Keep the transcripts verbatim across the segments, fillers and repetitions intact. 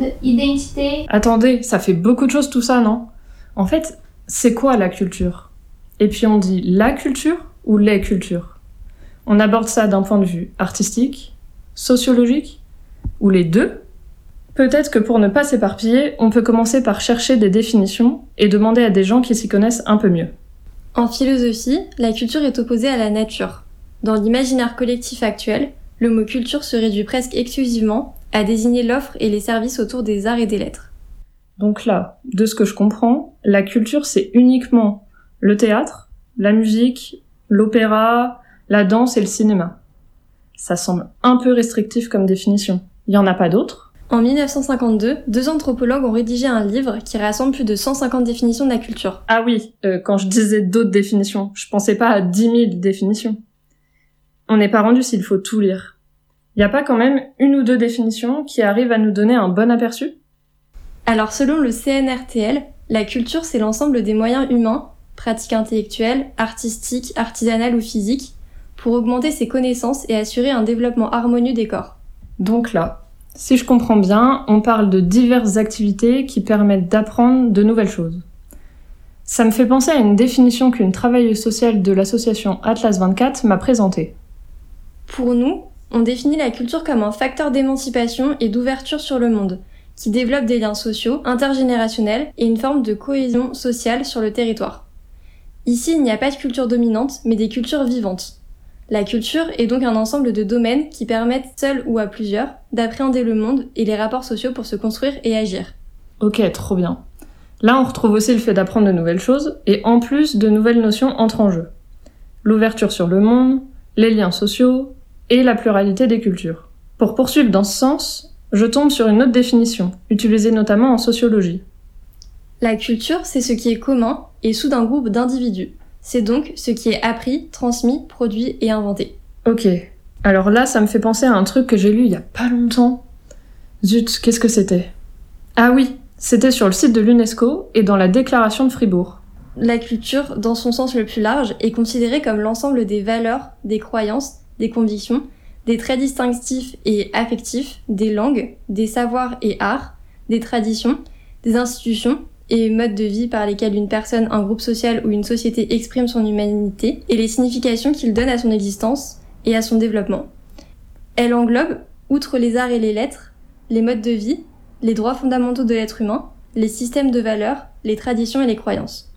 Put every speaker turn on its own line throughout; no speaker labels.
identité.
Attendez, ça fait beaucoup de choses tout ça, non ? En fait, c'est quoi la culture ? Et puis on dit la culture ou les cultures ? On aborde ça d'un point de vue artistique, sociologique, ou les deux ? Peut-être que pour ne pas s'éparpiller, on peut commencer par chercher des définitions et demander à des gens qui s'y connaissent un peu mieux.
En philosophie, la culture est opposée à la nature. Dans l'imaginaire collectif actuel, le mot culture se réduit presque exclusivement à désigner l'offre et les services autour des arts et des lettres.
Donc là, de ce que je comprends, la culture c'est uniquement le théâtre, la musique, l'opéra, la danse et le cinéma. Ça semble un peu restrictif comme définition. Il y en a pas d'autres ?
En dix-neuf cent cinquante-deux, deux anthropologues ont rédigé un livre qui rassemble plus de cent cinquante définitions de la culture.
Ah oui, euh, quand je disais d'autres définitions, je pensais pas à dix mille définitions. On n'est pas rendu s'il faut tout lire. Y a pas quand même une ou deux définitions qui arrivent à nous donner un bon aperçu ?
Alors selon le C N R T L, la culture c'est l'ensemble des moyens humains, pratiques intellectuelles, artistiques, artisanales ou physiques, pour augmenter ses connaissances et assurer un développement harmonieux des corps.
Donc là, si je comprends bien, on parle de diverses activités qui permettent d'apprendre de nouvelles choses. Ça me fait penser à une définition qu'une travailleuse sociale de l'association Atlas vingt-quatre m'a présentée.
Pour nous, on définit la culture comme un facteur d'émancipation et d'ouverture sur le monde, qui développe des liens sociaux, intergénérationnels et une forme de cohésion sociale sur le territoire. Ici, il n'y a pas de culture dominante, mais des cultures vivantes. La culture est donc un ensemble de domaines qui permettent, seuls ou à plusieurs, d'appréhender le monde et les rapports sociaux pour se construire et agir.
Ok, trop bien. Là, on retrouve aussi le fait d'apprendre de nouvelles choses, et en plus, de nouvelles notions entrent en jeu. L'ouverture sur le monde, les liens sociaux, et la pluralité des cultures. Pour poursuivre dans ce sens, je tombe sur une autre définition, utilisée notamment en sociologie.
La culture, c'est ce qui est commun et sous d'un groupe d'individus. C'est donc ce qui est appris, transmis, produit et inventé.
Ok. Alors là, ça me fait penser à un truc que j'ai lu il y a pas longtemps. Zut, qu'est-ce que c'était ? Ah oui, c'était sur le site de l'UNESCO et dans la déclaration de Fribourg.
La culture, dans son sens le plus large, est considérée comme l'ensemble des valeurs, des croyances, des convictions, des traits distinctifs et affectifs, des langues, des savoirs et arts, des traditions, des institutions et modes de vie par lesquels une personne, un groupe social ou une société exprime son humanité et les significations qu'il donne à son existence et à son développement. Elle englobe, outre les arts et les lettres, les modes de vie, les droits fondamentaux de l'être humain, les systèmes de valeurs, les traditions et les croyances.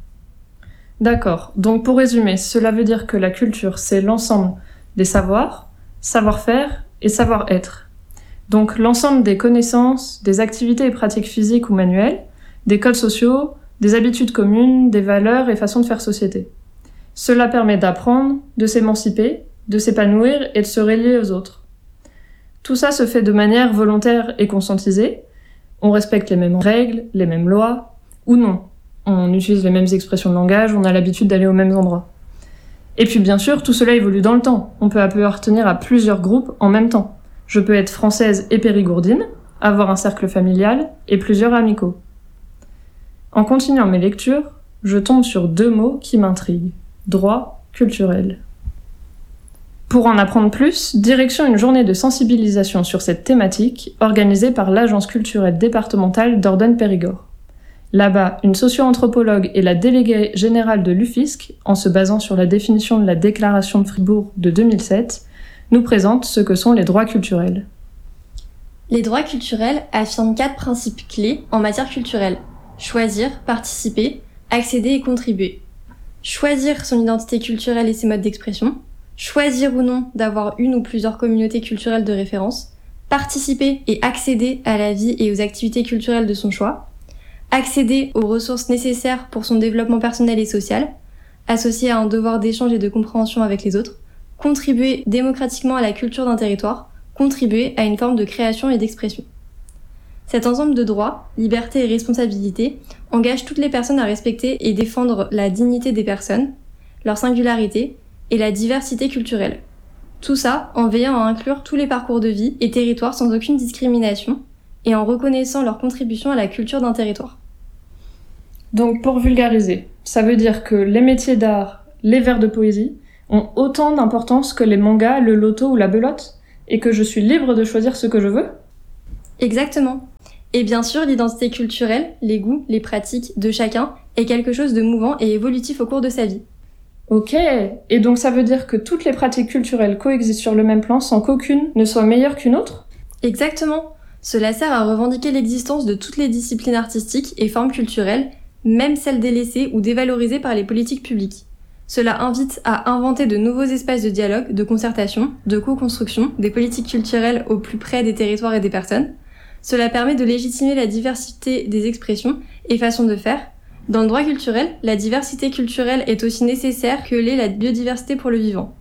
D'accord, donc pour résumer, cela veut dire que la culture, c'est l'ensemble des savoirs, savoir-faire et savoir-être. Donc l'ensemble des connaissances, des activités et pratiques physiques ou manuelles, des codes sociaux, des habitudes communes, des valeurs et façons de faire société. Cela permet d'apprendre, de s'émanciper, de s'épanouir et de se relier aux autres. Tout ça se fait de manière volontaire et conscientisée. On respecte les mêmes règles, les mêmes lois, ou non. On utilise les mêmes expressions de langage, on a l'habitude d'aller aux mêmes endroits. Et puis bien sûr, tout cela évolue dans le temps. On peut appartenir à plusieurs groupes en même temps. Je peux être française et périgourdine, avoir un cercle familial et plusieurs amicaux. En continuant mes lectures, je tombe sur deux mots qui m'intriguent. Droit culturel. Pour en apprendre plus, direction une journée de sensibilisation sur cette thématique organisée par l'Agence culturelle départementale d'Ordogne-Périgord. Là-bas, une socio-anthropologue et la déléguée générale de l'U F I S C, en se basant sur la définition de la déclaration de Fribourg de deux mille sept, nous présentent ce que sont les droits culturels.
Les droits culturels affirment quatre principes clés en matière culturelle. Choisir, participer, accéder et contribuer. Choisir son identité culturelle et ses modes d'expression. Choisir ou non d'avoir une ou plusieurs communautés culturelles de référence. Participer et accéder à la vie et aux activités culturelles de son choix. Accéder aux ressources nécessaires pour son développement personnel et social. Associé à un devoir d'échange et de compréhension avec les autres. Contribuer démocratiquement à la culture d'un territoire. Contribuer à une forme de création et d'expression. Cet ensemble de droits, libertés et responsabilités engage toutes les personnes à respecter et défendre la dignité des personnes, leur singularité et la diversité culturelle. Tout ça en veillant à inclure tous les parcours de vie et territoires sans aucune discrimination et en reconnaissant leur contribution à la culture d'un territoire.
Donc pour vulgariser, ça veut dire que les métiers d'art, les vers de poésie ont autant d'importance que les mangas, le loto ou la belote, et que je suis libre de choisir ce que je veux ?
Exactement. Et bien sûr, l'identité culturelle, les goûts, les pratiques de chacun est quelque chose de mouvant et évolutif au cours de sa vie.
Ok, et donc ça veut dire que toutes les pratiques culturelles coexistent sur le même plan sans qu'aucune ne soit meilleure qu'une autre ?
Exactement. Cela sert à revendiquer l'existence de toutes les disciplines artistiques et formes culturelles, même celles délaissées ou dévalorisées par les politiques publiques. Cela invite à inventer de nouveaux espaces de dialogue, de concertation, de co-construction, des politiques culturelles au plus près des territoires et des personnes. Cela permet de légitimer la diversité des expressions et façons de faire. Dans le droit culturel, la diversité culturelle est aussi nécessaire que l'est la biodiversité pour le vivant.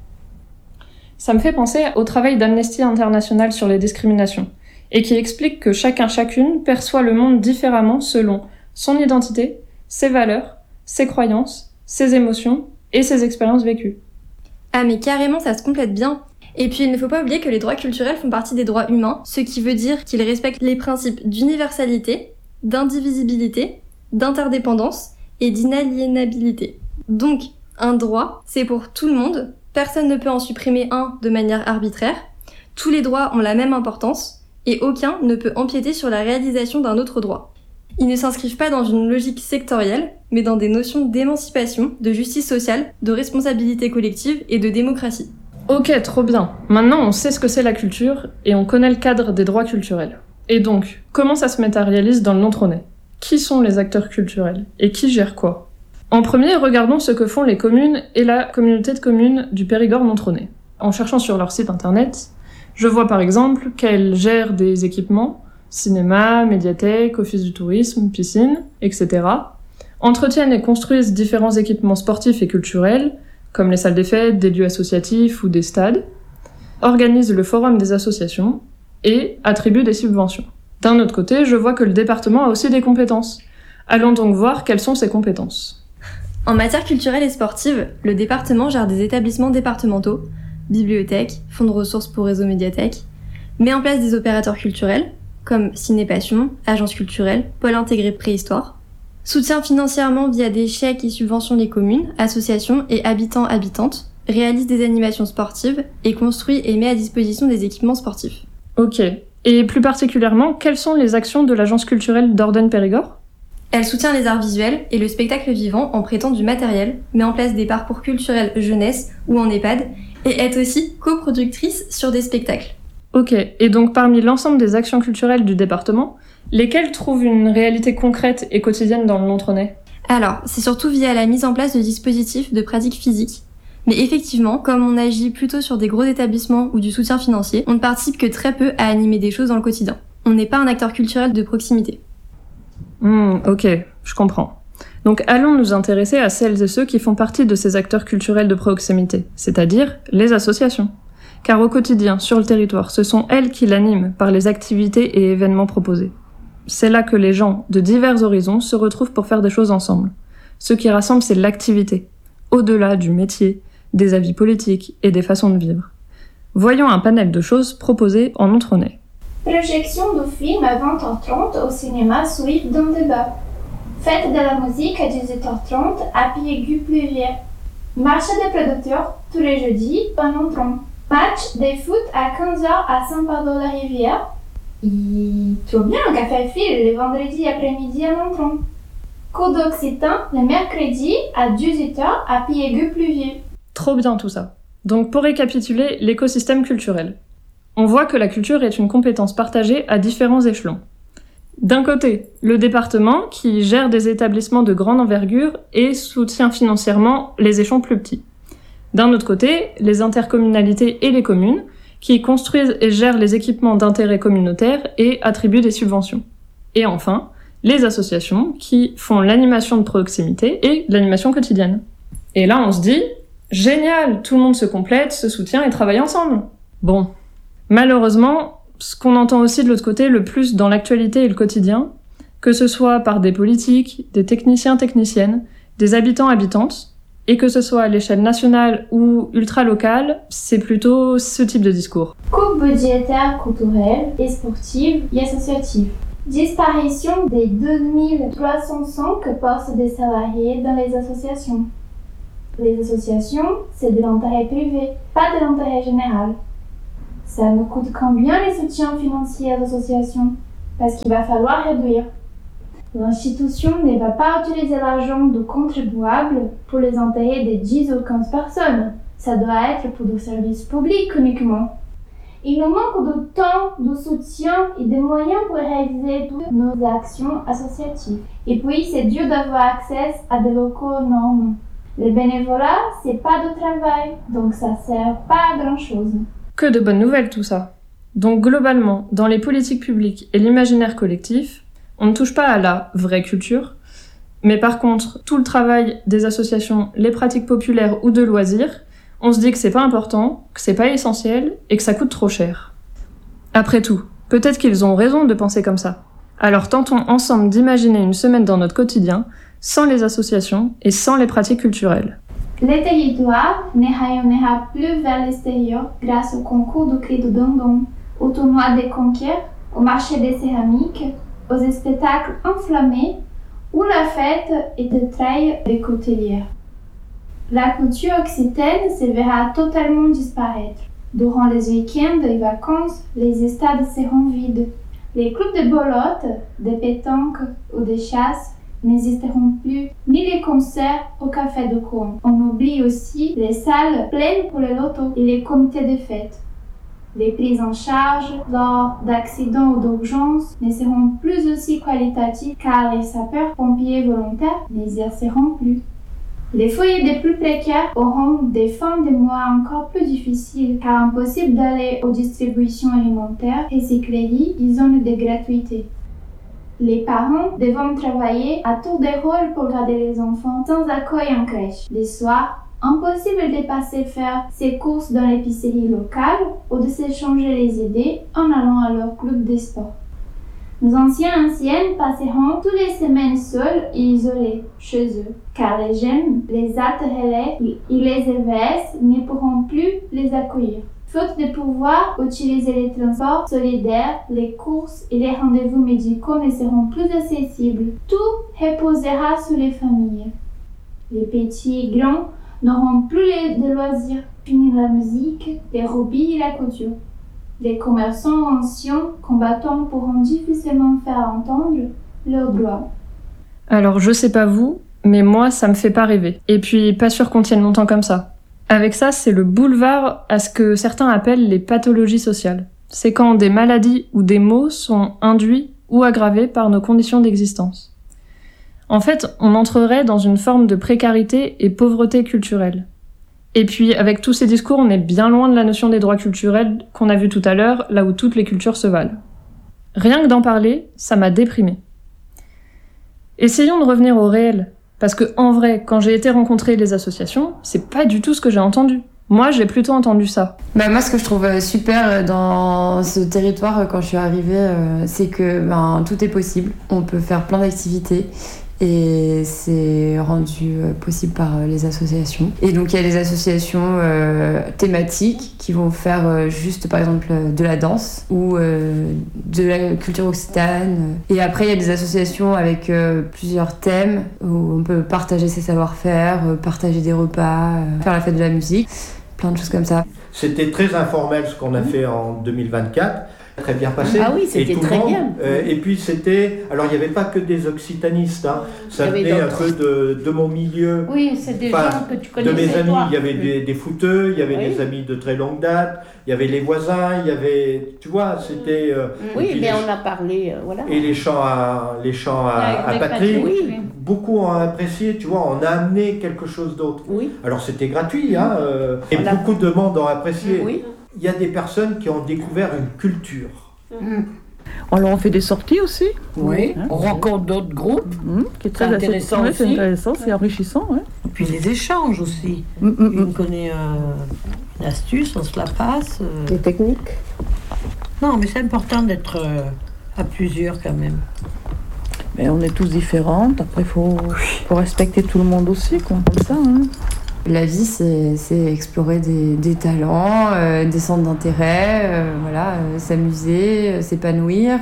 Ça me fait penser au travail d'Amnesty International sur les discriminations, et qui explique que chacun chacune perçoit le monde différemment selon son identité, ses valeurs, ses croyances, ses émotions et ses expériences vécues.
Ah mais carrément, ça se complète bien. Et puis il ne faut pas oublier que les droits culturels font partie des droits humains, ce qui veut dire qu'ils respectent les principes d'universalité, d'indivisibilité, d'interdépendance et d'inaliénabilité. Donc, un droit, c'est pour tout le monde, personne ne peut en supprimer un de manière arbitraire, tous les droits ont la même importance, et aucun ne peut empiéter sur la réalisation d'un autre droit. Ils ne s'inscrivent pas dans une logique sectorielle, mais dans des notions d'émancipation, de justice sociale, de responsabilité collective et de démocratie.
Ok, trop bien. Maintenant, on sait ce que c'est la culture, et on connaît le cadre des droits culturels. Et donc, comment ça se matérialise dans le Nontronais ? Qui sont les acteurs culturels et qui gère quoi ? En premier, regardons ce que font les communes et la communauté de communes du Périgord nontronais. En cherchant sur leur site internet, je vois par exemple qu'elles gèrent des équipements, cinéma, médiathèque, office du tourisme, piscine, et cetera, entretiennent et construisent différents équipements sportifs et culturels, comme les salles des fêtes, des lieux associatifs ou des stades, organisent le forum des associations et attribuent des subventions. D'un autre côté, je vois que le département a aussi des compétences. Allons donc voir quelles sont ces compétences.
En matière culturelle et sportive, le département gère des établissements départementaux, bibliothèques, fonds de ressources pour réseau médiathèque, met en place des opérateurs culturels, comme Ciné Passion, Agence culturelle, Pôle intégré préhistoire, soutient financièrement via des chèques et subventions les communes, associations et habitants-habitantes, réalise des animations sportives et construit et met à disposition des équipements sportifs.
Ok. Et plus particulièrement, quelles sont les actions de l'Agence culturelle d'Ordogne-Périgord ?
Elle soutient les arts visuels et le spectacle vivant en prêtant du matériel, met en place des parcours culturels jeunesse ou en EHPAD, et est aussi coproductrice sur des spectacles.
Ok, et donc parmi l'ensemble des actions culturelles du département, lesquelles trouvent une réalité concrète et quotidienne dans le Nontronais ?
Alors, c'est surtout via la mise en place de dispositifs de pratique physique. Mais effectivement, comme on agit plutôt sur des gros établissements ou du soutien financier, on ne participe que très peu à animer des choses dans le quotidien. On n'est pas un acteur culturel de proximité.
Hmm, ok, je comprends. Donc allons nous intéresser à celles et ceux qui font partie de ces acteurs culturels de proximité, c'est-à-dire les associations. Car au quotidien, sur le territoire, ce sont elles qui l'animent par les activités et événements proposés. C'est là que les gens de divers horizons se retrouvent pour faire des choses ensemble. Ce qui rassemble, c'est l'activité, au-delà du métier, des avis politiques et des façons de vivre. Voyons un panel de choses proposées en Nontronais.
Projection du film à vingt heures trente au cinéma Suite d'un débat. Fête de la musique à dix-huit heures trente à Pied-Gu-Pluvier. Marché des producteurs tous les jeudis à Nontron. Match des foot à quinze heures à Saint-Pardon-la-Rivière. Et trop bien, un café fil le vendredi après-midi à Nontron. Cours d'occitan le mercredi à dix-huit heures à Pied-Gu-Pluvier.
Trop bien tout ça. Donc pour récapituler, l'écosystème culturel. On voit que la culture est une compétence partagée à différents échelons. D'un côté, le département qui gère des établissements de grande envergure et soutient financièrement les échelons plus petits. D'un autre côté, les intercommunalités et les communes qui construisent et gèrent les équipements d'intérêt communautaire et attribuent des subventions. Et enfin, les associations qui font l'animation de proximité et l'animation quotidienne. Et là, on se dit, génial, tout le monde se complète, se soutient et travaille ensemble. Bon. Malheureusement, ce qu'on entend aussi de l'autre côté le plus dans l'actualité et le quotidien, que ce soit par des politiques, des techniciens, techniciennes, des habitants, habitantes, et que ce soit à l'échelle nationale ou ultra-locale, c'est plutôt ce type de discours.
Coupe budgétaire culturelle et sportive et associative. Disparition des deux mille trois cent cinq postes de salariés dans les associations. Les associations, c'est de l'intérêt privé, pas de l'intérêt général. Ça nous coûte combien les soutiens financiers aux associations ? parce qu'il va falloir réduire. L'institution ne va pas utiliser l'argent du contribuable pour les intérêts de dix ou quinze personnes. Ça doit être pour des services publics uniquement. Il nous manque de temps, de soutien et de moyens pour réaliser toutes nos actions associatives. Et puis, c'est dur d'avoir accès à des locaux énormes. Le bénévolat, c'est pas de travail, donc ça sert pas à grand chose.
Que de bonnes nouvelles tout ça. Donc globalement, dans les politiques publiques et l'imaginaire collectif, on ne touche pas à la vraie culture, mais par contre, tout le travail des associations, les pratiques populaires ou de loisirs, on se dit que c'est pas important, que c'est pas essentiel et que ça coûte trop cher. Après tout, peut-être qu'ils ont raison de penser comme ça. Alors tentons ensemble d'imaginer une semaine dans notre quotidien, sans les associations et sans les pratiques culturelles.
Le territoire ne rayonnera plus vers l'extérieur grâce au concours du cri du dindon, au tournoi des conquêtes, au marché des céramiques, aux spectacles enflammés ou la fête et de treilles des coutelières. La culture occitane se verra totalement disparaître. Durant les week-ends et vacances, les stades seront vides. Les clubs de bolotte, de pétanque ou de chasse n'existeront plus, ni les concerts au café de coin. On oublie aussi les salles pleines pour le loto et les comités de fête. Les prises en charge lors d'accidents ou d'urgences ne seront plus aussi qualitatives car les sapeurs-pompiers volontaires n'exerceront plus. Les foyers les plus précaires auront des fins de mois encore plus difficiles car impossible d'aller aux distributions alimentaires, recycleries et zones de gratuité. Les parents devront travailler à tour de rôle pour garder les enfants sans accueil en crèche. Les soirs, impossible de passer faire ses courses dans l'épicerie locale ou de s'échanger les idées en allant à leur club de sport. Nos anciens anciennes passeront toutes les semaines seuls et isolés chez eux, car les jeunes, les altes relais et les évêques ne pourront plus les accueillir. Faute de pouvoir utiliser les transports solidaires, les courses et les rendez-vous médicaux ne seront plus accessibles. Tout reposera sur les familles. Les petits et grands n'auront plus de loisirs, fini la musique, les hobbies et la couture. Les commerçants anciens combattants pourront difficilement faire entendre leurs droits.
Alors je sais pas vous, mais moi ça me fait pas rêver. Et puis pas sûr qu'on tienne longtemps comme ça. Avec ça, c'est le boulevard à ce que certains appellent les pathologies sociales. C'est quand des maladies ou des maux sont induits ou aggravés par nos conditions d'existence. En fait, on entrerait dans une forme de précarité et pauvreté culturelle. Et puis, avec tous ces discours, on est bien loin de la notion des droits culturels qu'on a vu tout à l'heure, là où toutes les cultures se valent. Rien que d'en parler, ça m'a déprimée. Essayons de revenir au réel. Parce que, en vrai, quand j'ai été rencontrer les associations, c'est pas du tout ce que j'ai entendu. Moi, j'ai plutôt entendu ça.
Bah, moi, ce que je trouve super dans ce territoire quand je suis arrivée, c'est que ben, tout est possible. On peut faire plein d'activités. Et c'est rendu possible par les associations. Et donc il y a des associations euh, thématiques qui vont faire euh, juste par exemple de la danse ou euh, de la culture occitane. Et après il y a des associations avec euh, plusieurs thèmes où on peut partager ses savoir-faire, euh, partager des repas, euh, faire la fête de la musique, plein de choses comme ça.
C'était très informel ce qu'on a fait en deux mille vingt-quatre. Très bien passé.
Ah oui, c'était très
monde,
bien.
Euh, et puis c'était... Alors, il n'y avait pas que des occitanistes. Hein. Ça venait un peu de, de mon milieu.
Oui, c'est des
enfin,
gens que tu connaissais.
De mes amis.
Toi.
Il y avait des, des footeux, il y avait
oui.
des amis de très longue date, il y avait les voisins, il y avait... Tu vois, c'était... Euh,
oui, mais
les,
on a parlé, euh, voilà.
Et les chants à, les chants à, à Patrick.
Oui.
Beaucoup ont apprécié, tu vois, on a amené quelque chose d'autre.
Oui.
Alors, c'était gratuit, hein. Euh, et a... beaucoup de monde ont apprécié.
Oui.
Il y a des personnes qui ont découvert une culture.
Mmh. Alors on fait des sorties aussi.
Oui,
hein,
on rencontre d'autres groupes.
Mmh, qui est très c'est intéressant aussi. C'est intéressant, c'est enrichissant. Ouais.
Et puis les échanges aussi. Mmh, mmh. On connaît euh, une astuce, on se la passe. Euh...
Des techniques.
Non, mais c'est important d'être euh, à plusieurs quand même.
Mais on est tous différentes. Après, il faut, faut respecter tout le monde aussi, comme ça. Hein.
La vie, c'est, c'est explorer des, des talents, euh, des centres d'intérêt, euh, voilà, euh, s'amuser, euh, s'épanouir.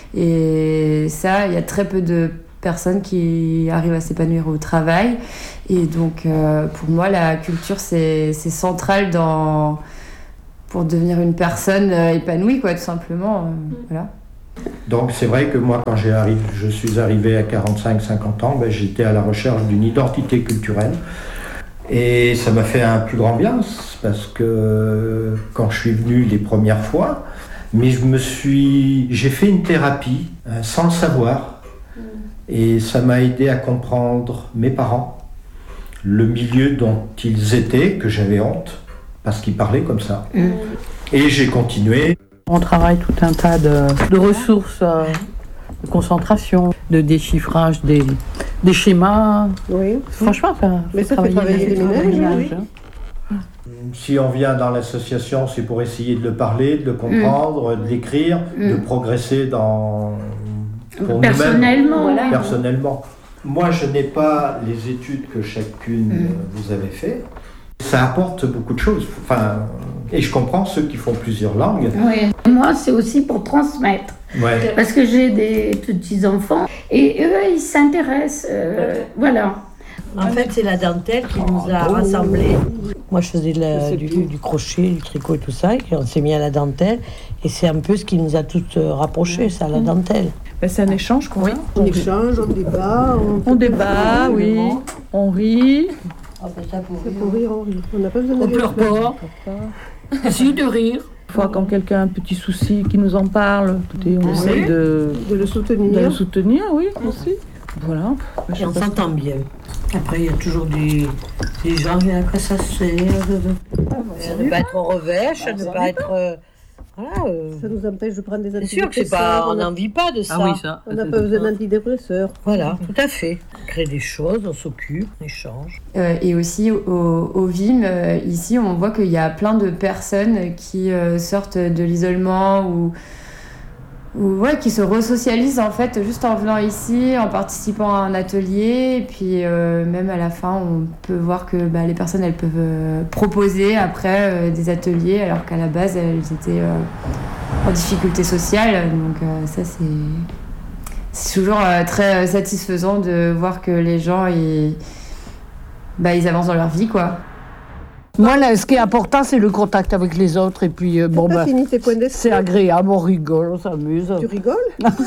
Et ça, il y a très peu de personnes qui arrivent à s'épanouir au travail. Et donc, euh, pour moi, la culture, c'est, c'est central dans, pour devenir une personne épanouie, quoi, tout simplement. Euh, voilà.
Donc c'est vrai que moi, quand j'ai arri- je suis arrivé à quarante-cinq cinquante ans, ben, j'étais à la recherche d'une identité culturelle. Et ça m'a fait un plus grand bien, parce que quand je suis venu les premières fois, mais je me suis, j'ai fait une thérapie euh, sans le savoir. Et ça m'a aidé à comprendre mes parents, le milieu dont ils étaient, que j'avais honte, parce qu'ils parlaient comme ça. Mmh. Et j'ai continué.
On travaille tout un tas de, de ressources, euh, de concentration, de déchiffrage des, des schémas.
Oui.
Franchement, ça,
mais ça fait travailler les ménages.
Oui.
Si on vient dans l'association, c'est pour essayer de le parler, de le comprendre, mmh. de l'écrire, mmh. de progresser dans... Pour
personnellement,
voilà. personnellement. Moi, je n'ai pas les études que chacune mmh. vous avez fait. Ça apporte beaucoup de choses. Enfin, et je comprends ceux qui font plusieurs langues.
Oui. Moi, c'est aussi pour transmettre.
Ouais.
Parce que j'ai des petits-enfants et eux, ils s'intéressent. Euh, voilà.
En fait, c'est la dentelle qui nous a rassemblés. Moi, je faisais de la, du, du crochet, du tricot et tout ça, et on s'est mis à la dentelle. Et c'est un peu ce qui nous a toutes rapprochés, ça, la dentelle.
Ben, c'est un échange qu'on
oui.
a.
On échange, on débat. On,
on débat, oui. On rit.
Ah ben ça pour
rire.
rire.
Pour rire, on rit. On n'a pas besoin de
on pleure pas. Si, de rire.
Fois quand quelqu'un a un petit souci, qui nous en parle, et on
oui.
essaie de,
de le soutenir.
De le soutenir, oui, aussi. Voilà.
Et on s'entend bien. Après, il y a toujours des, des gens qui à quoi ça sert. De ne pas être en revêche, de ne pas être... Euh, voilà, euh...
Ça nous empêche de prendre des
antidépresseurs. C'est sûr que c'est pas, on n'en vit pas de ça.
Ah oui, ça.
On n'a pas besoin d'antidépresseurs.
Voilà, tout à fait. On crée des choses, on s'occupe, on échange.
Euh, et aussi au, au V I M, euh, ici, on voit qu'il y a plein de personnes qui euh, sortent de l'isolement ou... Ou ouais, qui se resocialisent en fait juste en venant ici, en participant à un atelier. Et puis euh, même à la fin, on peut voir que bah, les personnes elles peuvent euh, proposer après euh, des ateliers alors qu'à la base elles étaient euh, en difficulté sociale. Donc euh, ça c'est, c'est toujours euh, très satisfaisant de voir que les gens ils, bah, ils avancent dans leur vie quoi.
Moi, là, ce qui est important, c'est le contact avec les autres. Et puis, euh, bon, bah,
fini tes points d'esprit.
C'est agréable, on rigole, on s'amuse.
Tu rigoles?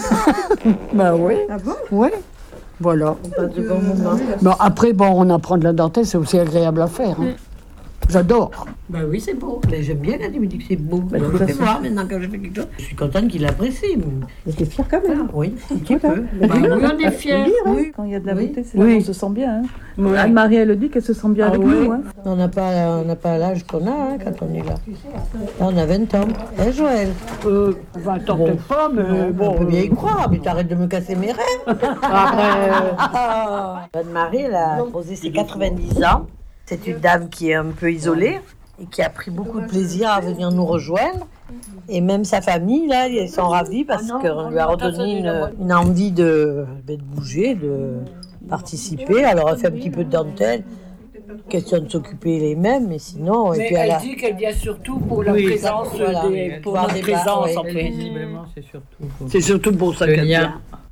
Ben oui.
Ah bon?
Oui. Voilà.
On passe de bons moments.
Bon, après, bon, on apprend de la dentelle, c'est aussi agréable à faire. Hein. J'adore.
Ben oui, c'est beau. Ben, j'aime bien quand il me dit que c'est beau. Ben, je fais moi, maintenant, quand je fais quelque chose. Je suis contente qu'il l'apprécie.
Mais t'es fière quand même.
Ah, oui, un petit peu.
Ben,
Ben,
oui,
on est fiers.
Oui. Quand il y a de la
oui.
beauté, c'est
oui.
là qu'on se sent bien. Hein.
Oui.
Anne-Marie, elle dit qu'elle se sent bien
Ah,
avec
oui.
nous. Hein.
On n'a pas, on n'a pas l'âge qu'on a hein, quand on est là. Là, on a vingt ans. Hein, Joël?
Euh, vingt ans, bon. Peut-être pas, mais
non,
bon.
On peut bien y croire, mais t'arrêtes de me casser mes rêves. Après. Anne-Marie, elle a posé ses quatre-vingt-dix ans. C'est une dame qui est un peu isolée et qui a pris beaucoup de plaisir à venir nous rejoindre. Et même sa famille, là, ils sont ravis parce qu'on lui a redonné une, une envie de, de bouger, de participer. Alors, elle fait un petit peu de dentelle. Question de s'occuper les mêmes, mais sinon...
Mais
et puis
elle,
elle a...
dit qu'elle vient surtout pour la
oui,
présence,
voilà,
des, pour
voir
notre
des
présence,
bars,
en
oui.
fait.
Visiblement, c'est surtout...
C'est surtout pour ça qu'elle vient.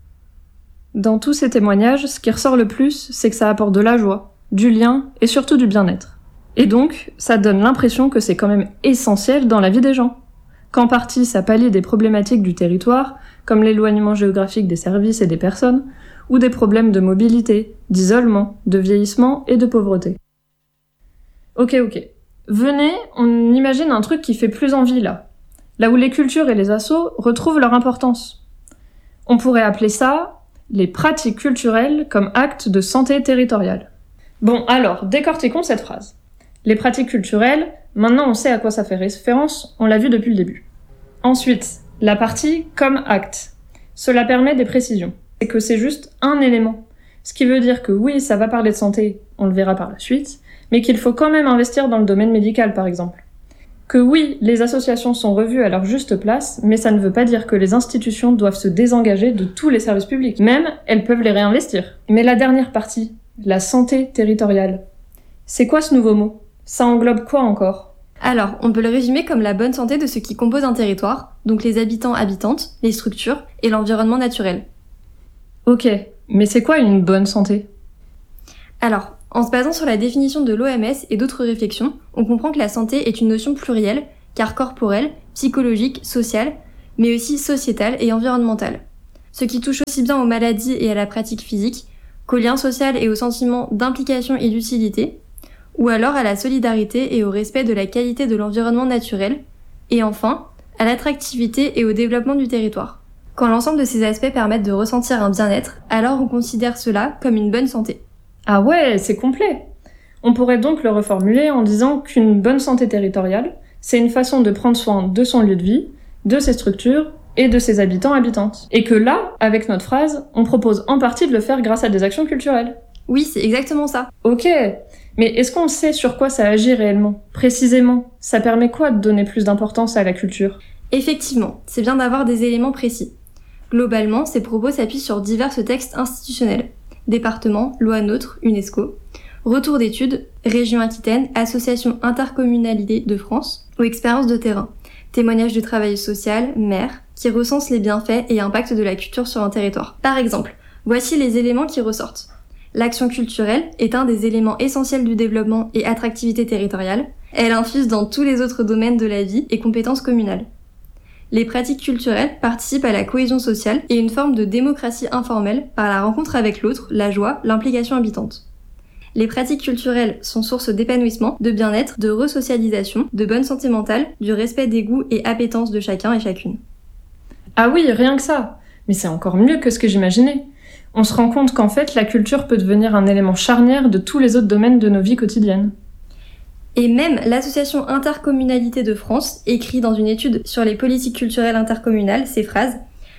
Dans tous ces témoignages, ce qui ressort le plus, c'est que ça apporte de la joie, du lien et surtout du bien-être. Et donc, ça donne l'impression que c'est quand même essentiel dans la vie des gens. Qu'en partie, ça pallie des problématiques du territoire, comme l'éloignement géographique des services et des personnes, ou des problèmes de mobilité, d'isolement, de vieillissement et de pauvreté. Ok, ok. Venez, on imagine un truc qui fait plus envie là. Là où les cultures et les assos retrouvent leur importance. On pourrait appeler ça les pratiques culturelles comme actes de santé territoriale. Bon, alors, décortiquons cette phrase. Les pratiques culturelles, maintenant on sait à quoi ça fait référence, on l'a vu depuis le début. Ensuite, la partie comme acte. Cela permet des précisions. C'est que c'est juste un élément. Ce qui veut dire que oui, ça va parler de santé, on le verra par la suite, mais qu'il faut quand même investir dans le domaine médical par exemple. Que oui, les associations sont revues à leur juste place, mais ça ne veut pas dire que les institutions doivent se désengager de tous les services publics. Même, elles peuvent les réinvestir. Mais la dernière partie, la santé territoriale. C'est quoi ce nouveau mot ? Ça englobe quoi encore ?
Alors, on peut le résumer comme la bonne santé de ce qui compose un territoire, donc les habitants-habitantes, les structures et l'environnement naturel.
Ok, mais c'est quoi une bonne santé ?
Alors, en se basant sur la définition de l'O M S et d'autres réflexions, on comprend que la santé est une notion plurielle, car corporelle, psychologique, sociale, mais aussi sociétale et environnementale. Ce qui touche aussi bien aux maladies et à la pratique physique, qu'au lien social et au sentiment d'implication et d'utilité, ou alors à la solidarité et au respect de la qualité de l'environnement naturel, et enfin, à l'attractivité et au développement du territoire. Quand l'ensemble de ces aspects permettent de ressentir un bien-être, alors on considère cela comme une bonne santé.
Ah ouais, c'est complet! On pourrait donc le reformuler en disant qu'une bonne santé territoriale, c'est une façon de prendre soin de son lieu de vie, de ses structures et de ses habitants-habitantes. Et que là, avec notre phrase, on propose en partie de le faire grâce à des actions culturelles.
Oui, c'est exactement ça.
Ok, mais est-ce qu'on sait sur quoi ça agit réellement? Précisément, ça permet quoi de donner plus d'importance à la culture?
Effectivement, c'est bien d'avoir des éléments précis. Globalement, ces propos s'appuient sur divers textes institutionnels. Département, loi NOTRe, UNESCO, retour d'études, région Aquitaine, association intercommunalité de France, ou expérience de terrain, témoignages de travail social, maire, qui recensent les bienfaits et impacts de la culture sur un territoire. Par exemple, voici les éléments qui ressortent. L'action culturelle est un des éléments essentiels du développement et attractivité territoriale. Elle infuse dans tous les autres domaines de la vie et compétences communales. Les pratiques culturelles participent à la cohésion sociale et une forme de démocratie informelle par la rencontre avec l'autre, la joie, l'implication habitante. Les pratiques culturelles sont source d'épanouissement, de bien-être, de resocialisation, de bonne santé mentale, du respect des goûts et appétences de chacun et chacune.
Ah oui, rien que ça! Mais c'est encore mieux que ce que j'imaginais. On se rend compte qu'en fait, la culture peut devenir un élément charnière de tous les autres domaines de nos vies quotidiennes.
Et même l'association Intercommunalité de France écrit dans une étude sur les politiques culturelles intercommunales ces phrases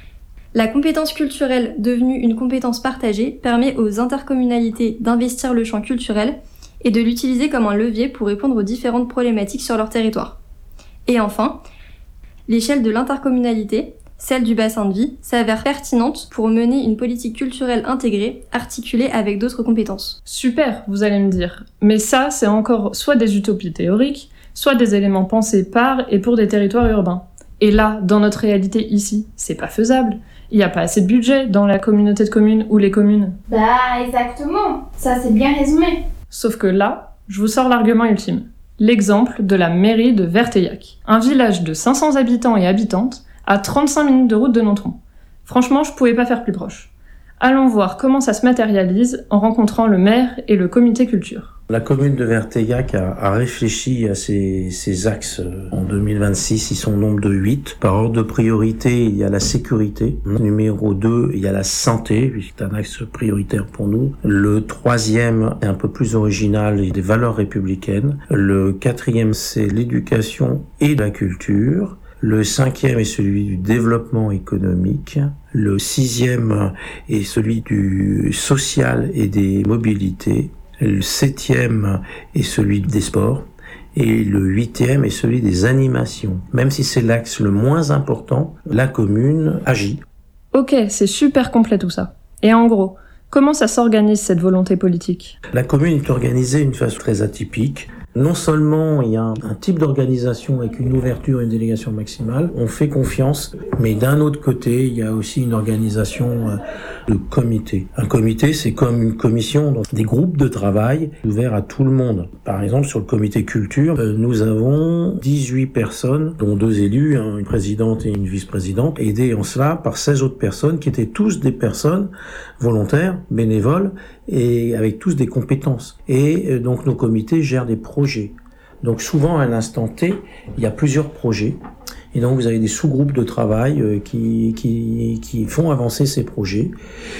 « La compétence culturelle devenue une compétence partagée permet aux intercommunalités d'investir le champ culturel et de l'utiliser comme un levier pour répondre aux différentes problématiques sur leur territoire. » Et enfin, l'échelle de l'intercommunalité, celle du bassin de vie, s'avère pertinente pour mener une politique culturelle intégrée, articulée avec d'autres compétences.
Super, vous allez me dire. Mais ça, c'est encore soit des utopies théoriques, soit des éléments pensés par et pour des territoires urbains. Et là, dans notre réalité ici, c'est pas faisable. Il n'y a pas assez de budget dans la communauté de communes ou les communes.
Bah, exactement. Ça, c'est bien résumé.
Sauf que là, je vous sors l'argument ultime. L'exemple de la mairie de Verteillac. Un village de cinq cents habitants et habitantes à trente-cinq minutes de route de Nontron. Franchement, je pouvais pas faire plus proche. Allons voir comment ça se matérialise en rencontrant le maire et le comité culture.
La commune de Verteillac a, a réfléchi à ces, ces axes. En deux mille vingt-six, ils sont au nombre de huit. Par ordre de priorité, il y a la sécurité. Numéro deux, il y a la santé, c'est un axe prioritaire pour nous. Le troisième est un peu plus original, et des valeurs républicaines. Le quatrième, c'est l'éducation et la culture. Le cinquième est celui du développement économique. Le sixième est celui du social et des mobilités. Le septième est celui des sports. Et le huitième est celui des animations. Même si c'est l'axe le moins important, la commune agit.
Ok, c'est super complet tout ça. Et en gros, comment ça s'organise cette volonté politique?
La commune est organisée d'une façon très atypique. Non seulement il y a un, un type d'organisation avec une ouverture et une délégation maximale, on fait confiance, mais d'un autre côté, il y a aussi une organisation euh, de comité. Un comité, c'est comme une commission, donc des groupes de travail ouverts à tout le monde. Par exemple, sur le comité culture, euh, nous avons dix-huit personnes, dont deux élus, hein, une présidente et une vice-présidente, aidées en cela par seize autres personnes qui étaient tous des personnes volontaires, bénévoles, et avec tous des compétences. Et euh, donc nos comités gèrent des projets. Donc souvent à l'instant T, il y a plusieurs projets. Et donc vous avez des sous-groupes de travail euh, qui, qui, qui font avancer ces projets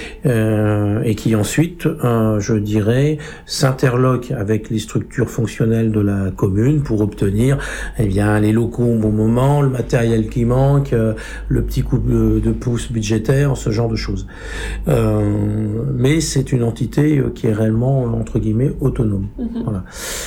euh, et qui ensuite, euh, je dirais, s'interloquent avec les structures fonctionnelles de la commune pour obtenir eh bien, les locaux au bon moment, le matériel qui manque, euh, le petit coup de, de pouce budgétaire, ce genre de choses. Euh, mais c'est une entité qui est réellement, entre guillemets, autonome. Mm-hmm. Voilà.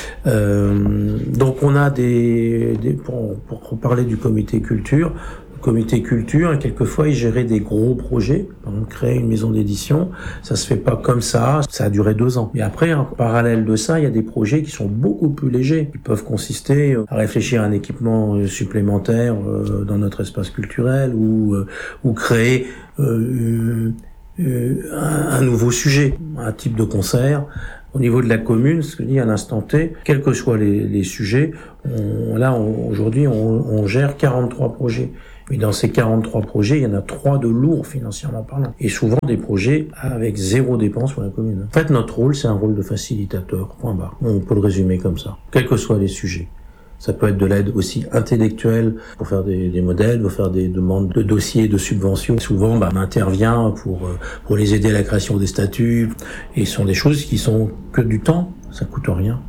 Euh, donc on a des... des pour, pour parler du comité culture, le comité culture, quelquefois, il gérait des gros projets. On crée une maison d'édition, ça se fait pas comme ça, ça a duré deux ans. Et après, en parallèle de ça, il y a des projets qui sont beaucoup plus légers, qui peuvent consister à réfléchir à un équipement supplémentaire euh, dans notre espace culturel ou, euh, ou créer euh, euh, un, un nouveau sujet, un type de concert. Au niveau de la commune, ce que je dis à l'instant T, quels que soient les, les sujets, on, là on, aujourd'hui on, on gère quarante-trois projets. Mais dans ces quarante-trois projets, il y en a trois de lourds financièrement parlant. Et souvent des projets avec zéro dépense pour la commune. En fait, notre rôle, c'est un rôle de facilitateur, point barre. On peut le résumer comme ça, quels que soient les sujets. Ça peut être de l'aide aussi intellectuelle pour faire des, des modèles, pour faire des demandes de dossiers, de subventions. Souvent, bah, on intervient pour, pour les aider à la création des statuts. Et ce sont des choses qui sont que du temps, ça coûte rien.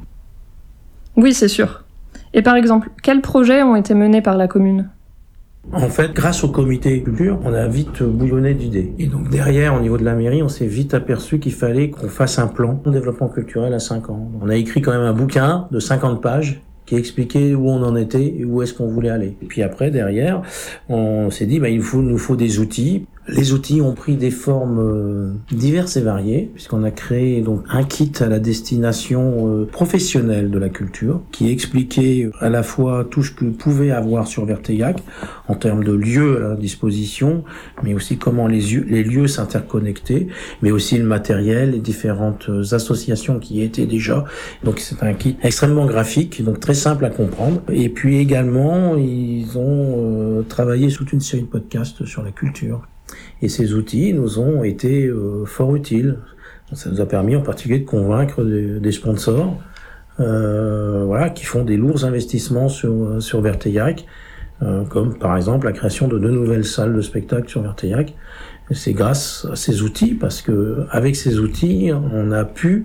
Oui, c'est sûr. Et par exemple, quels projets ont été menés par la commune ?
En fait, grâce au comité culture, on a vite bouillonné d'idées. Et donc derrière, au niveau de la mairie, on s'est vite aperçu qu'il fallait qu'on fasse un plan de développement culturel à cinq ans. On a écrit quand même un bouquin de cinquante pages qui expliquait où on en était et où est-ce qu'on voulait aller. Et puis après, derrière, on s'est dit, bah, il faut, nous faut des outils. Les outils ont pris des formes euh, diverses et variées, puisqu'on a créé donc un kit à la destination euh, professionnelle de la culture, qui expliquait à la fois tout ce que pouvait avoir sur Verteillac, en termes de lieux à la disposition, mais aussi comment les, les lieux s'interconnectaient, mais aussi le matériel, les différentes associations qui étaient déjà. Donc c'est un kit extrêmement graphique, donc très simple à comprendre. Et puis également, ils ont euh, travaillé sur toute une série de podcasts sur la culture. Et ces outils nous ont été euh, fort utiles. Ça nous a permis en particulier de convaincre des, des sponsors euh, voilà, qui font des lourds investissements sur, sur Verteillac, euh, comme par exemple la création de deux nouvelles salles de spectacle sur Verteillac. Et c'est grâce à ces outils, parce que avec ces outils, on a pu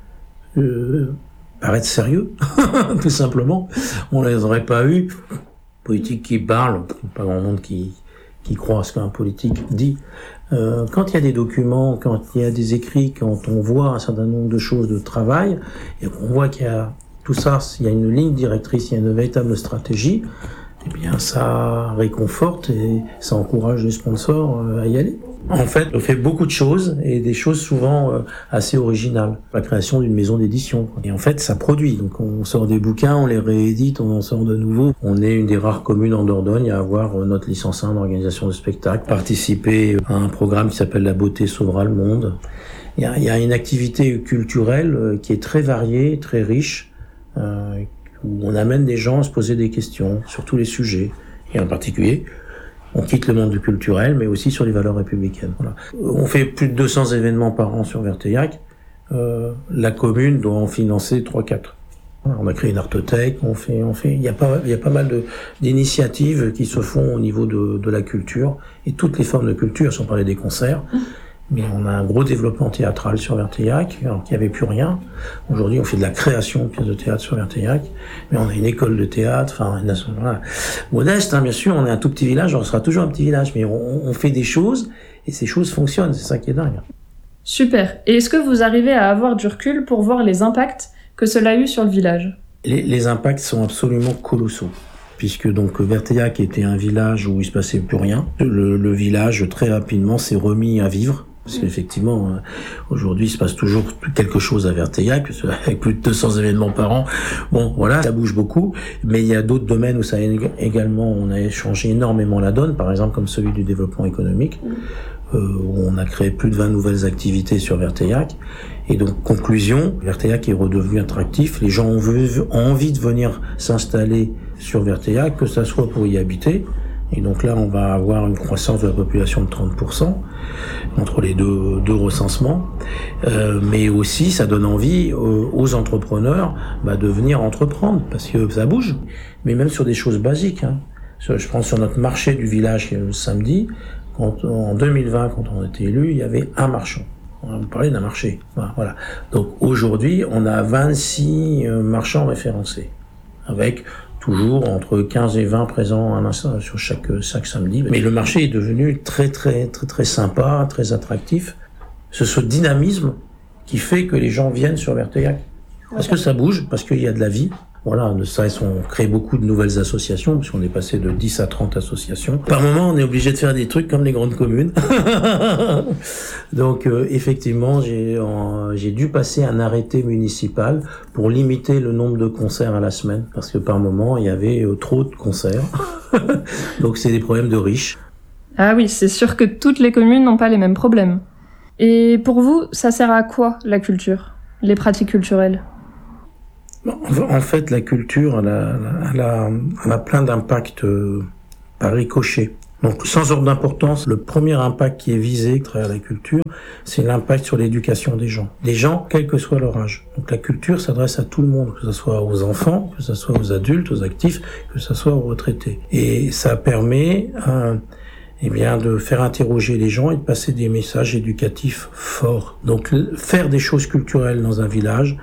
euh, paraître sérieux, tout simplement. On ne les aurait pas eu. Politique qui parle, pas grand monde qui... qui croit à ce qu'un politique dit. Euh, quand il y a des documents, quand il y a des écrits, quand on voit un certain nombre de choses de travail, et qu'on voit qu'il y a tout ça, il y a une ligne directrice, il y a une véritable stratégie, eh bien ça réconforte et ça encourage les sponsors à y aller. En fait, on fait beaucoup de choses, et des choses souvent euh, assez originales. La création d'une maison d'édition. Et en fait, ça produit. Donc on sort des bouquins, on les réédite, on en sort de nouveau. On est une des rares communes en Dordogne à avoir euh, notre licence un d'organisation de spectacle, participer à un programme qui s'appelle La beauté sauvera le monde. Il y a, il y a une activité culturelle euh, qui est très variée, très riche, euh, où on amène des gens à se poser des questions sur tous les sujets, et en particulier on quitte le monde du culturel, mais aussi sur les valeurs républicaines. Voilà. On fait plus de deux cents événements par an sur Verteillac. Euh, la commune doit en financer trois quatre. Voilà, on a créé une artothèque, on fait, on fait, il y a pas, il y a pas mal de, d'initiatives qui se font au niveau de, de la culture, et toutes les formes de culture, sans parler des concerts. Mais on a un gros développement théâtral sur Verteillac, alors qu'il n'y avait plus rien. Aujourd'hui, on fait de la création de pièces de théâtre sur Verteillac, mais on a une école de théâtre, enfin, une, voilà. Modeste, hein, bien sûr, on est un tout petit village, on sera toujours un petit village, mais on, on fait des choses, et ces choses fonctionnent, c'est ça qui est dingue.
Super. Et est-ce que vous arrivez à avoir du recul pour voir les impacts que cela a eu sur le village ?
Les, les impacts sont absolument colossaux. Puisque donc Verteillac était un village où il se passait plus rien. Le, le village, très rapidement, s'est remis à vivre. Parce qu'effectivement, euh, aujourd'hui, il se passe toujours quelque chose à Verteillac, avec plus de deux cents événements par an. Bon, voilà, ça bouge beaucoup. Mais il y a d'autres domaines où ça a également, on a changé énormément la donne, par exemple comme celui du développement économique, euh, où on a créé plus de vingt nouvelles activités sur Verteillac. Et donc, conclusion, Verteillac est redevenu attractif. Les gens ont, vu, ont envie de venir s'installer sur Verteillac, que ça soit pour y habiter. Et donc là, on va avoir une croissance de la population de trente pour cent entre les deux, deux recensements. Euh, mais aussi, ça donne envie aux, aux entrepreneurs bah, de venir entreprendre, parce que ça bouge. Mais même sur des choses basiques. Hein. Je prends sur notre marché du village le samedi. Quand, en deux mille vingt, quand on était élu, il y avait un marchand. On va parler d'un marché. Voilà. Donc aujourd'hui, on a vingt-six marchands référencés, avec toujours entre quinze et vingt présents sur chaque, chaque samedi. Mais le marché est devenu très très très très sympa, très attractif. C'est ce dynamisme qui fait que les gens viennent sur Verteillac. Parce que ça bouge, parce qu'il y a de la vie. Voilà, de ça, on crée beaucoup de nouvelles associations, parce qu'on est passé de dix à trente associations. Par moment, on est obligé de faire des trucs comme les grandes communes. Donc, euh, effectivement, j'ai, euh, j'ai dû passer un arrêté municipal pour limiter le nombre de concerts à la semaine, parce que par moment, il y avait euh, trop de concerts. Donc, c'est des problèmes de riches.
Ah oui, c'est sûr que toutes les communes n'ont pas les mêmes problèmes. Et pour vous, ça sert à quoi, la culture, les pratiques culturelles ?
En fait, la culture, elle a, elle a, elle a plein d'impacts euh, par ricochet. Donc, sans ordre d'importance, le premier impact qui est visé à travers la culture, c'est l'impact sur l'éducation des gens. Des gens, quel que soit leur âge. Donc, la culture s'adresse à tout le monde, que ce soit aux enfants, que ce soit aux adultes, aux actifs, que ce soit aux retraités. Et ça permet, euh, eh bien, de faire interroger les gens et de passer des messages éducatifs forts. Donc, faire des choses culturelles dans un village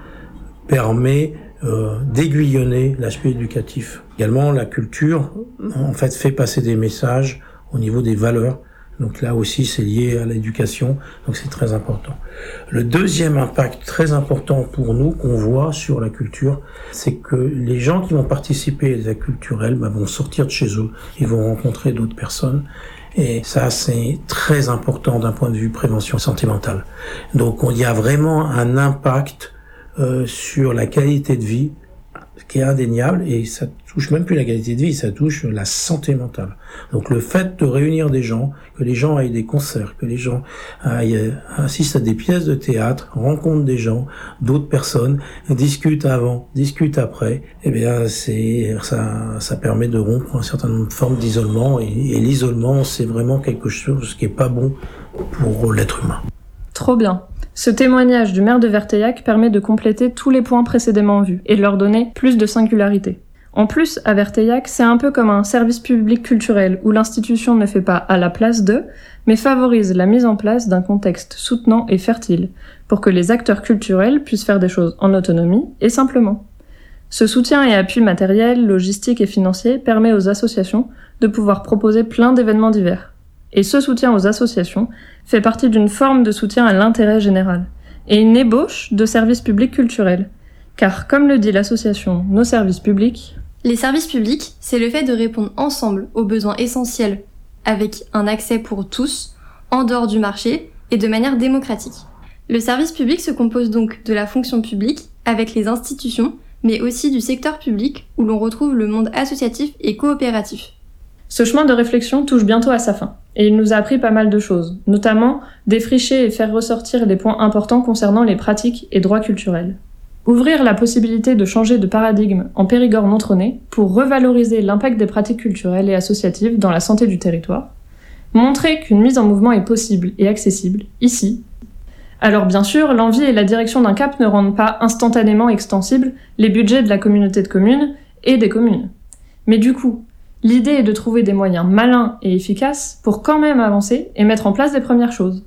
permet euh, d'aiguillonner l'aspect éducatif. Également, la culture, en fait, fait passer des messages au niveau des valeurs. Donc là aussi, c'est lié à l'éducation, donc c'est très important. Le deuxième impact très important pour nous qu'on voit sur la culture, c'est que les gens qui vont participer à des actes culturels bah, vont sortir de chez eux, ils vont rencontrer d'autres personnes. Et ça, c'est très important d'un point de vue prévention santé mentale. Donc il y a vraiment un impact euh, sur la qualité de vie qui est indéniable, et ça touche même plus la qualité de vie, ça touche la santé mentale. Donc le fait de réunir des gens, que les gens aillent des concerts, que les gens aillent, assistent à des pièces de théâtre, rencontrent des gens, d'autres personnes, discutent avant, discutent après, eh bien c'est ça, ça permet de rompre un certain nombre de formes d'isolement, et, et l'isolement, c'est vraiment quelque chose qui est pas bon pour l'être humain.
Trop bien. Ce témoignage du maire de Verteillac permet de compléter tous les points précédemment vus et de leur donner plus de singularité. En plus, à Verteillac, c'est un peu comme un service public culturel où l'institution ne fait pas à la place d'eux, mais favorise la mise en place d'un contexte soutenant et fertile pour que les acteurs culturels puissent faire des choses en autonomie et simplement. Ce soutien et appui matériel, logistique et financier permet aux associations de pouvoir proposer plein d'événements divers. Et ce soutien aux associations fait partie d'une forme de soutien à l'intérêt général et une ébauche de services publics culturels. Car, comme le dit l'association Nos Services Publics,
les services publics, c'est le fait de répondre ensemble aux besoins essentiels avec un accès pour tous, en dehors du marché et de manière démocratique. Le service public se compose donc de la fonction publique avec les institutions, mais aussi du secteur public où l'on retrouve le monde associatif et coopératif.
Ce chemin de réflexion touche bientôt à sa fin, et il nous a appris pas mal de choses, notamment défricher et faire ressortir les points importants concernant les pratiques et droits culturels. Ouvrir la possibilité de changer de paradigme en Périgord nontronais pour revaloriser l'impact des pratiques culturelles et associatives dans la santé du territoire. Montrer qu'une mise en mouvement est possible et accessible, ici. Alors bien sûr, l'envie et la direction d'un cap ne rendent pas instantanément extensibles les budgets de la communauté de communes et des communes. Mais du coup, l'idée est de trouver des moyens malins et efficaces pour quand même avancer et mettre en place des premières choses.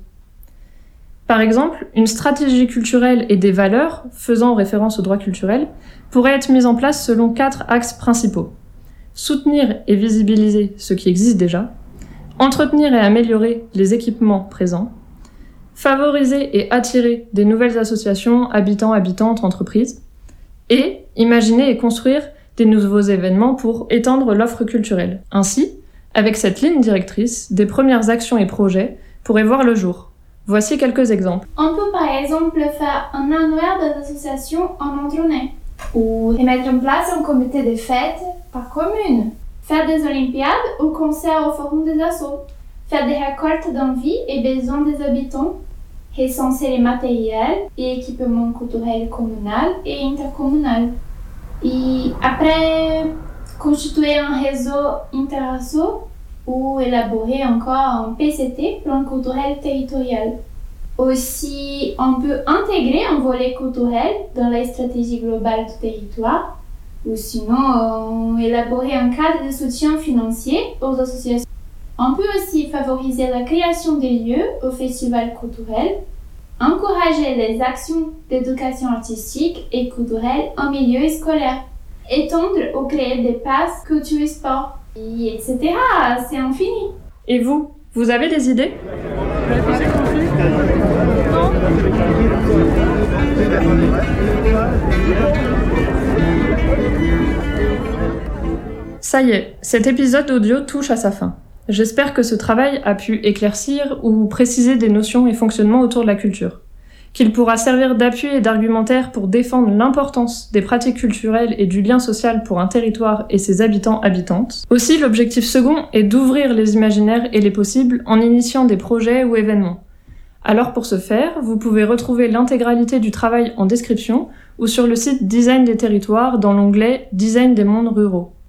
Par exemple, une stratégie culturelle et des valeurs, faisant référence aux droits culturels, pourrait être mise en place selon quatre axes principaux. Soutenir et visibiliser ce qui existe déjà, entretenir et améliorer les équipements présents, favoriser et attirer des nouvelles associations, habitants, habitantes, entreprises, et imaginer et construire des nouveaux événements pour étendre l'offre culturelle. Ainsi, avec cette ligne directrice, des premières actions et projets pourraient voir le jour. Voici quelques exemples.
On peut par exemple faire un annuaire des associations en nontronais, ou mettre en place un comité de fêtes par commune, faire des olympiades ou concerts au forum des assos, faire des récoltes d'envie et besoins des habitants, recenser les matériels et équipements culturels communal et intercommunal. Et après, constituer un réseau interasso ou élaborer encore un P C T, plan culturel territorial. Aussi, on peut intégrer un volet culturel dans la stratégie globale du territoire, ou sinon élaborer un cadre de soutien financier aux associations. On peut aussi favoriser la création des lieux au festival culturel, encourager les actions d'éducation artistique et culturelle en milieu scolaire, étendre ou créer des passes culture et sport, et etc. C'est infini.
Et vous, vous avez des idées ? Ça y est, cet épisode audio touche à sa fin. J'espère que ce travail a pu éclaircir ou préciser des notions et fonctionnements autour de la culture, qu'il pourra servir d'appui et d'argumentaire pour défendre l'importance des pratiques culturelles et du lien social pour un territoire et ses habitants-habitantes. Aussi, l'objectif second est d'ouvrir les imaginaires et les possibles en initiant des projets ou événements. Alors pour ce faire, vous pouvez retrouver l'intégralité du travail en description ou sur le site Design des territoires dans l'onglet Design des mondes ruraux.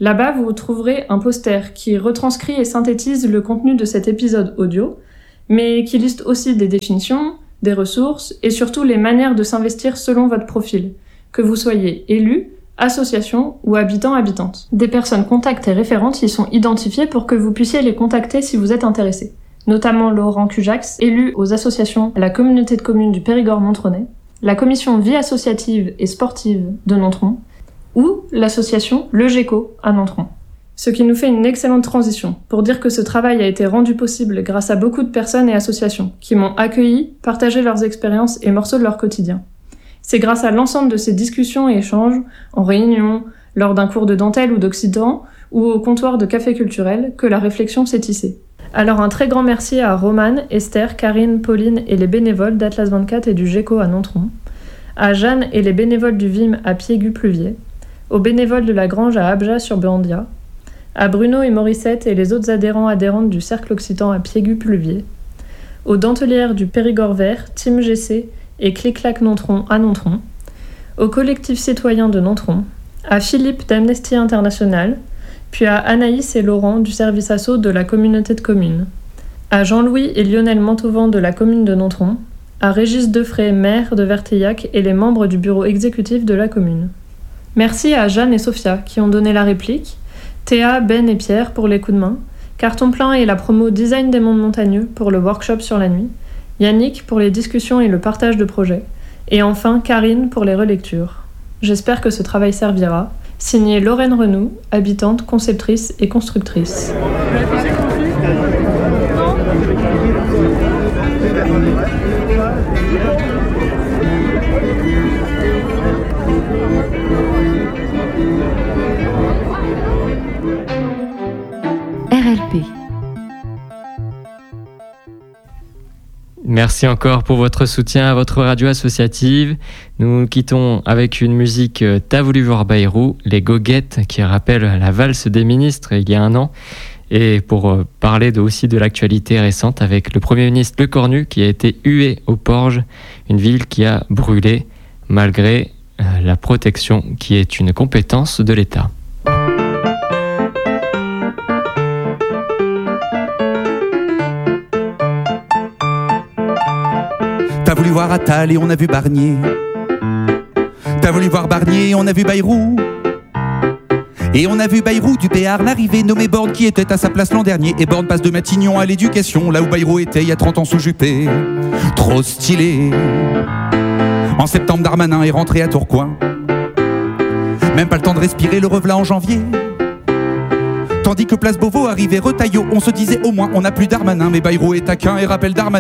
Là-bas, vous trouverez un poster qui retranscrit et synthétise le contenu de cet épisode audio, mais qui liste aussi des définitions, des ressources et surtout les manières de s'investir selon votre profil, que vous soyez élu, association ou habitant-habitante. Des personnes contacts et référentes y sont identifiées pour que vous puissiez les contacter si vous êtes intéressé, notamment Laurent Cujax, élu aux associations la communauté de communes du Périgord-Nontronais, la commission vie associative et sportive de Nontron, ou l'association Le Géco à Nontron. Ce qui nous fait une excellente transition pour dire que ce travail a été rendu possible grâce à beaucoup de personnes et associations qui m'ont accueilli, partagé leurs expériences et morceaux de leur quotidien. C'est grâce à l'ensemble de ces discussions et échanges, en réunion, lors d'un cours de dentelle ou d'occitan, ou au comptoir de café culturel, que la réflexion s'est tissée. Alors un très grand merci à Romane, Esther, Karine, Pauline et les bénévoles d'Atlas vingt-quatre et du Géco à Nontron, à Jeanne et les bénévoles du V I M à Piégu-Pluviers, aux bénévoles de la Grange à Abja sur Beandia, à Bruno et Morissette et les autres adhérents adhérentes du Cercle Occitan à Piégu-Pluviers, aux dentelières du Périgord Vert, Team G C et Clic-Clac Nontron à Nontron, au collectif citoyen de Nontron, à Philippe d'Amnesty International, puis à Anaïs et Laurent du service asso de la communauté de communes, à Jean-Louis et Lionel Mantovan de la commune de Nontron, à Régis Defray, maire de Verteillac et les membres du bureau exécutif de la commune. Merci à Jeanne et Sophia qui ont donné la réplique, Théa, Ben et Pierre pour les coups de main, Carton Plein et la promo Design des mondes montagneux pour le workshop sur la nuit, Yannick pour les discussions et le partage de projets, et enfin Karine pour les relectures. J'espère que ce travail servira. Signé Lorraine Renoux, habitante, conceptrice et constructrice.
R L P. Merci encore pour votre soutien à votre radio associative. Nous nous quittons avec une musique T'as voulu voir Bayrou, les goguettes qui rappellent la valse des ministres il y a un an. Et pour parler de, aussi de l'actualité récente avec le Premier ministre Le Cornu qui a été hué au Porge, une ville qui a brûlé malgré euh, la protection qui est une compétence de l'État.
T'as voulu voir Attal et on a vu Barnier. T'as voulu voir Barnier et on a vu Bayrou. Et on a vu Bayrou du Béarn arriver, nommé Borne qui était à sa place l'an dernier. Et Borne passe de Matignon à l'éducation, là où Bayrou était il y a trente ans sous Juppé. Trop stylé. En septembre, Darmanin est rentré à Tourcoing. Même pas le temps de respirer, le revelà en janvier. Tandis que Place Beauvau arrivait Retailleau, on se disait au moins on n'a plus Darmanin. Mais Bayrou est taquin et rappelle Darmanin.